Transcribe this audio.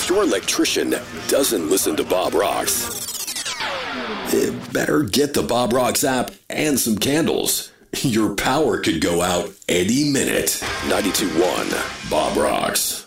If your electrician doesn't listen to Bob Rocks, better get the Bob Rocks app and some candles. Your power could go out any minute. 92.1 Bob Rocks.